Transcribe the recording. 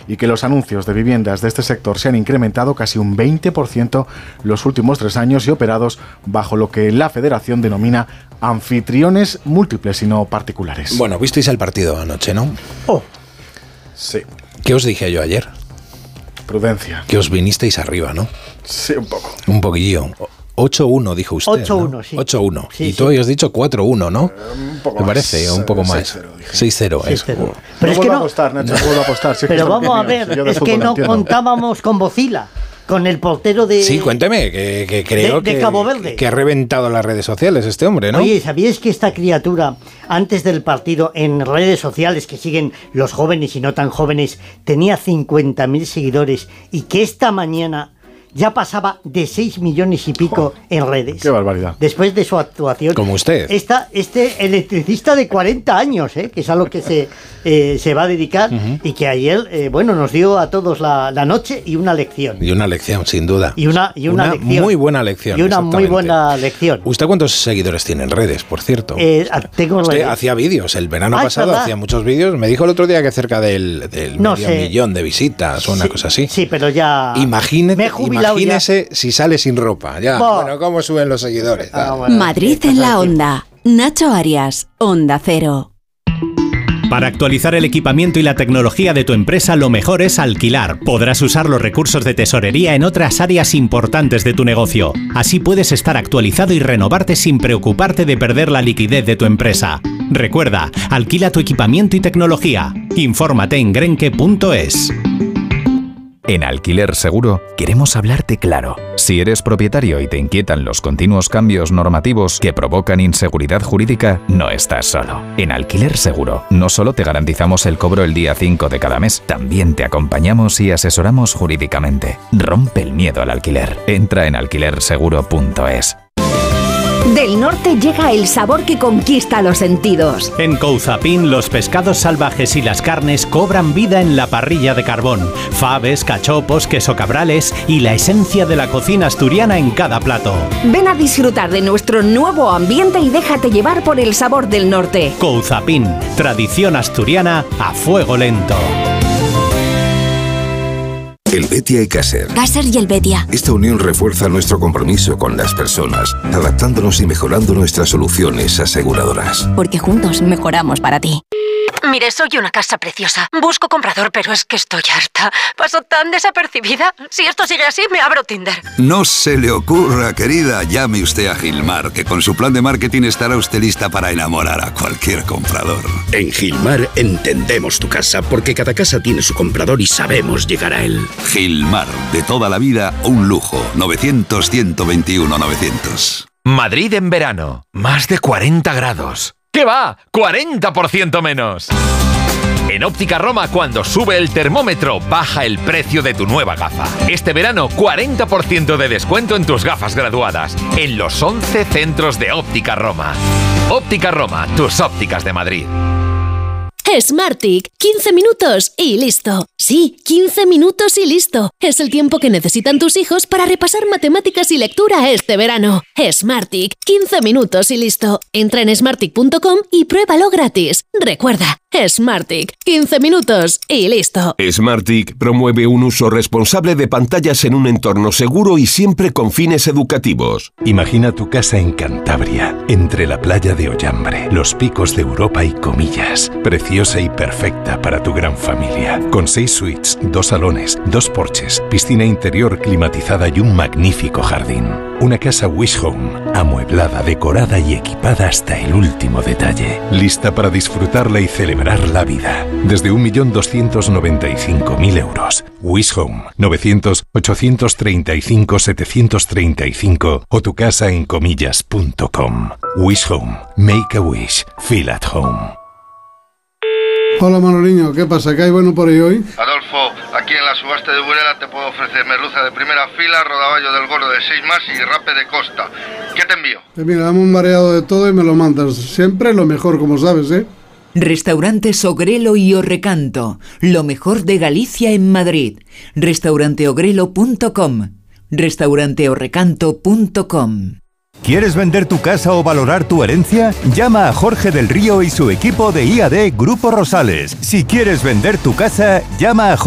y que los anuncios de viviendas de este sector se han incrementado casi un 20% los últimos 3 años y operados bajo lo que la Federación denomina anfitriones múltiples y no particulares. Bueno, visteis el partido anoche, ¿no? Oh, sí. ¿Qué os dije yo ayer? Prudencia. Que os vinisteis arriba, ¿no? Sí, un poco. Un poquillo. 8-1 dijo usted, 8-1, ¿no? sí. 8-1. Sí, y tú habías dicho 4-1, ¿no? Un poco Me más. parece, un poco más. 6-0. 6-0. Eso. Pero es que vuelvo no, a apostar, Nacho, vuelvo a apostar. Si es que pero esto vamos a es mío, ver, yo de es que fútbol no entiendo. contábamos con Bocila, con el portero de... Sí, cuénteme, que creo de Cabo Verde. que ha reventado las redes sociales este hombre, ¿no? Oye, ¿sabíais que esta criatura, antes del partido, en redes sociales que siguen los jóvenes y no tan jóvenes, tenía 50.000 seguidores y que esta mañana ya pasaba de 6 millones y pico en redes? ¡Qué barbaridad! Después de su actuación. Como usted. Este electricista de 40 años, que es a lo que se va a dedicar, y que ayer, bueno, nos dio a todos la noche y una lección. Y una lección, sin duda. Y una lección. Muy buena lección. Y una muy buena lección. ¿Usted cuántos seguidores tiene en redes, por cierto? Tengo Usted hacía vídeos, el verano pasado ¿verdad? hacía muchos vídeos. Me dijo el otro día que cerca del No medio sé. millón de visitas o una cosa así. Sí, pero ya... Imagínese si sale sin ropa. Ya, Bah. bueno, cómo suben los seguidores. Bueno, Madrid en la onda. Nacho Arias, Onda Cero. Para actualizar el equipamiento y la tecnología de tu empresa, lo mejor es alquilar. Podrás usar los recursos de tesorería en otras áreas importantes de tu negocio. Así puedes estar actualizado y renovarte sin preocuparte de perder la liquidez de tu empresa. Recuerda, alquila tu equipamiento y tecnología. Infórmate en grenke.es. En Alquiler Seguro queremos hablarte claro. Si eres propietario y te inquietan los continuos cambios normativos que provocan inseguridad jurídica, no estás solo. En Alquiler Seguro no solo te garantizamos el cobro el día 5 de cada mes, también te acompañamos y asesoramos jurídicamente. Rompe el miedo al alquiler. Entra en alquilerseguro.es. Del norte llega el sabor que conquista los sentidos. En Couzapin, los pescados salvajes y las carnes cobran vida en la parrilla de carbón. Faves, cachopos, queso cabrales y la esencia de la cocina asturiana en cada plato. Ven a disfrutar de nuestro nuevo ambiente y déjate llevar por el sabor del norte. Couzapin, tradición asturiana a fuego lento. Helvetia y Caser. Caser y Helvetia. Esta unión refuerza nuestro compromiso con las personas, adaptándonos y mejorando nuestras soluciones aseguradoras. Porque juntos mejoramos para ti. Mire, soy una casa preciosa. Busco comprador, pero es que estoy harta. Paso tan desapercibida. Si esto sigue así, me abro Tinder. No se le ocurra, querida. Llame usted a Gilmar, que con su plan de marketing estará usted lista para enamorar a cualquier comprador. En Gilmar entendemos tu casa, porque cada casa tiene su comprador y sabemos llegar a él. Gilmar, de toda la vida, un lujo. 900-121-900. Madrid en verano. Más de 40 grados. ¿Qué va? ¡40% menos! En Óptica Roma, cuando sube el termómetro, baja el precio de tu nueva gafa. Este verano, 40% de descuento en tus gafas graduadas, en los 11 centros de Óptica Roma. Óptica Roma, tus ópticas de Madrid. Smartick, 15 minutos y listo. Sí, 15 minutos y listo. Es el tiempo que necesitan tus hijos para repasar matemáticas y lectura este verano. Smartick, 15 minutos y listo. Entra en smartick.com y pruébalo gratis. Recuerda, Smartick, 15 minutos y listo. Smartick promueve un uso responsable de pantallas en un entorno seguro y siempre con fines educativos. Imagina tu casa en Cantabria, entre la playa de Ollambre, los picos de Europa y Comillas. Preciosa y perfecta para tu gran familia. Con 6 suites, 2 salones, 2 porches, piscina interior climatizada y un magnífico jardín. Una casa Wish Home, amueblada, decorada y equipada hasta el último detalle. Lista para disfrutarla y celebrar la vida. Desde 1.295.000 euros. Wish Home, 900-835-735 o tu casa en comillas.com. Wish Home, make a wish, feel at home. Hola Manoliño, ¿qué pasa? ¿Qué hay bueno por ahí hoy? Adolfo, aquí en la subasta de Burela te puedo ofrecer merluza de primera fila, rodaballo del gordo de 6 más y rape de costa. ¿Qué te envío? Pues mira, dame un mareado de todo y me lo mandas. Siempre lo mejor, como sabes, ¿eh? Restaurantes Ogrelo y Orrecanto, lo mejor de Galicia en Madrid. Restauranteogrelo.com, restauranteorrecanto.com. ¿Quieres vender tu casa o valorar tu herencia? Llama a Jorge del Río y su equipo de IAD Grupo Rosales. Si quieres vender tu casa, llama a Jorge